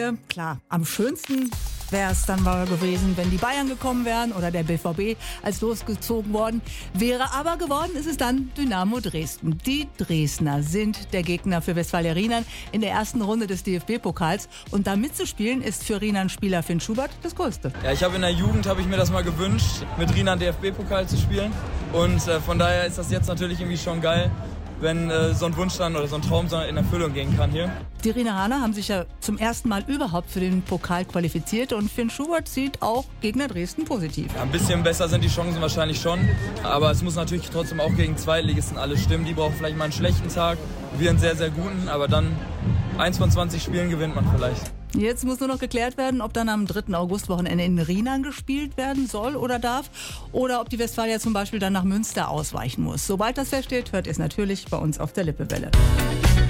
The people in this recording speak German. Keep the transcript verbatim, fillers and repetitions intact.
Klar, am schönsten wäre es dann mal gewesen, wenn die Bayern gekommen wären oder der B V B als losgezogen worden wäre. Aber geworden ist es dann Dynamo Dresden. Die Dresdner sind der Gegner für Westfalia Riemann in der ersten Runde des D F B-Pokals. Und da mitzuspielen ist für Riemann-Spieler Finn Schubert das Größte. Ja, ich habe in der Jugend habe ich mir das mal gewünscht, mit Riemann D F B-Pokal zu spielen. Und äh, von daher ist das jetzt natürlich irgendwie schon geil, wenn äh, so ein Wunsch dann oder so ein Traum in Erfüllung gehen kann hier. Die Rieneraner haben sich ja zum ersten Mal überhaupt für den Pokal qualifiziert und Finn Schubert sieht auch Gegner Dresden positiv. Ja, ein bisschen besser sind die Chancen wahrscheinlich schon, aber es muss natürlich trotzdem auch gegen Zweitligisten alles stimmen. Die brauchen vielleicht mal einen schlechten Tag, wir einen sehr, sehr guten, aber dann eins von zwanzig Spielen gewinnt man vielleicht. Jetzt muss nur noch geklärt werden, ob dann am dritten August-Wochenende in Riemann gespielt werden soll oder darf oder ob die Westfalia zum Beispiel dann nach Münster ausweichen muss. Sobald das feststeht, hört ihr es natürlich bei uns auf der Lippewelle.